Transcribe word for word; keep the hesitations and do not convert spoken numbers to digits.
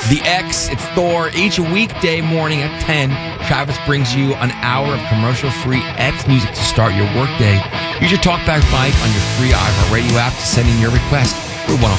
The X, it's Thor. Each weekday morning at ten, Travis brings you an hour of commercial-free X music to start your workday. Use your TalkBack Bike on your free iHeartRadio app to send in your request. We're